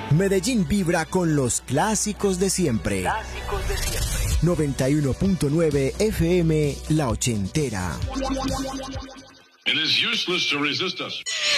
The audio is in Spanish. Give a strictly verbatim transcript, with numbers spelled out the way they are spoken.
Medellín vibra con los clásicos de siempre. Clásicos de siempre. noventa y uno punto nueve F M La Ochentera. It is useless to resist us.